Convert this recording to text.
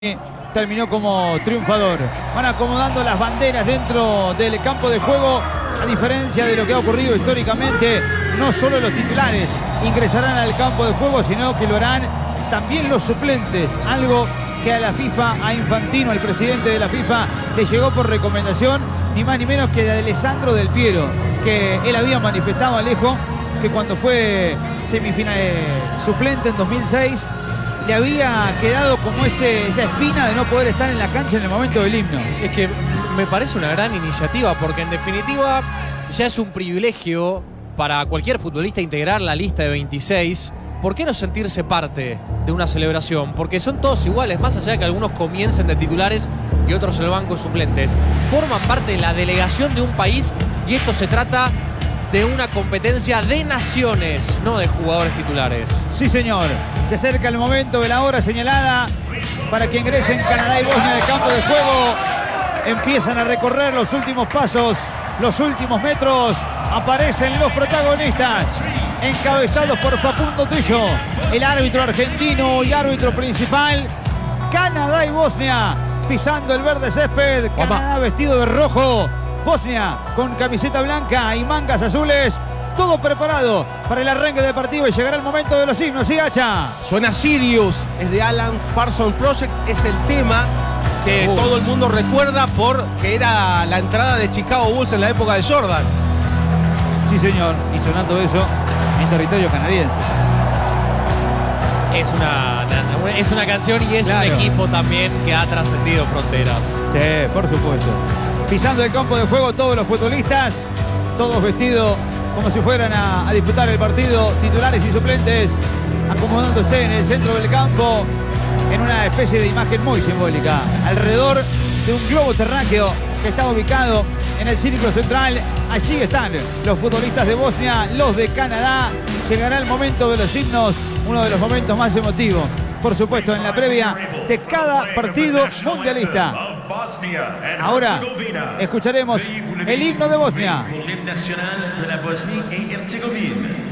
terminó como triunfador. Van acomodando las banderas dentro del campo de juego. A diferencia de lo que ha ocurrido históricamente, no solo los titulares ingresarán al campo de juego, sino que lo harán también los suplentes. Algo que a la FIFA, a Infantino, al presidente de la FIFA, le llegó por recomendación ni más ni menos que de Alessandro Del Piero, que él había manifestado, Alejo, que cuando fue semifinal suplente en 2006, le había quedado como esa espina de no poder estar en la cancha en el momento del himno. Es que me parece una gran iniciativa, porque en definitiva ya es un privilegio para cualquier futbolista integrar la lista de 26. ¿Por qué no sentirse parte de una celebración? Porque son todos iguales, más allá de que algunos comiencen de titulares y otros en el banco de suplentes. Forman parte de la delegación de un país y esto se trata de una competencia de naciones, no de jugadores titulares. Sí, señor. Se acerca el momento de la hora señalada para que ingresen Canadá y Bosnia al campo de juego. Empiezan a recorrer los últimos pasos, los últimos metros. Aparecen los protagonistas, encabezados por Facundo Trillo, el árbitro argentino y árbitro principal. Canadá y Bosnia pisando el verde césped. Canadá vestido de rojo, Bosnia con camiseta blanca y mangas azules. Todo preparado para el arranque del partido y llegará el momento de los himnos. ¿Sí, Hacha? Suena Sirius, es de Alan Parsons Project, es el tema que todo el mundo recuerda porque era la entrada de Chicago Bulls en la época de Jordan. Sí, señor, y sonando eso en territorio canadiense. Es una canción y es un equipo también que ha trascendido fronteras. Sí, por supuesto. Pisando el campo de juego todos los futbolistas, todos vestidos como si fueran a disputar el partido, titulares y suplentes, acomodándose en el centro del campo en una especie de imagen muy simbólica, alrededor de un globo terráqueo que está ubicado en el círculo central. Allí están los futbolistas de Bosnia, los de Canadá. Llegará el momento de los himnos, uno de los momentos más emotivos, por supuesto, en la previa de cada partido mundialista. Ahora escucharemos el himno de Bosnia. Nacional de la Bosnie y Herzegovina.